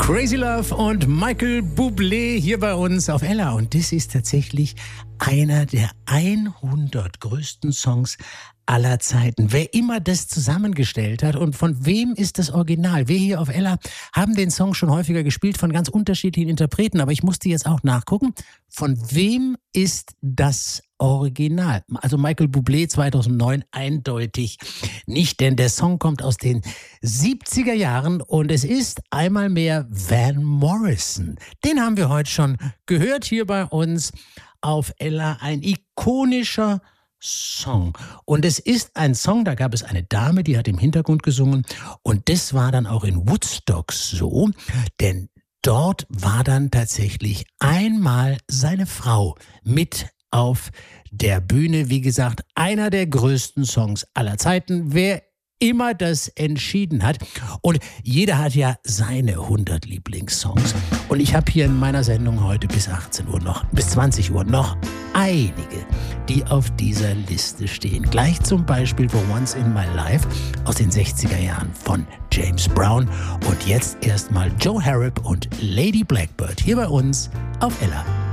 Crazy Love und Michael Bublé hier bei uns auf Ella. Und das ist tatsächlich einer der 100 größten Songs aller Zeiten. Wer immer das zusammengestellt hat und von wem ist das Original? Wir hier auf Ella haben den Song schon häufiger gespielt von ganz unterschiedlichen Interpreten, aber ich musste jetzt auch nachgucken, von wem ist das Original? Also Michael Bublé 2009 eindeutig nicht, denn der Song kommt aus den 70er Jahren und es ist einmal mehr Van Morrison. Den haben wir heute schon gehört hier bei uns auf Ella, ein ikonischer Song. Und es ist ein Song, da gab es eine Dame, die hat im Hintergrund gesungen und das war dann auch in Woodstock so, denn dort war dann tatsächlich einmal seine Frau mit auf der Bühne. Wie gesagt, einer der größten Songs aller Zeiten. Wer immer das entschieden hat. Und jeder hat ja seine 100 Lieblingssongs. Und ich habe hier in meiner Sendung heute bis 18 Uhr noch, bis 20 Uhr noch einige, die auf dieser Liste stehen. Gleich zum Beispiel For Once in My Life aus den 60er Jahren von James Brown. Und jetzt erstmal Joe Harrop und Lady Blackbird hier bei uns auf Ella.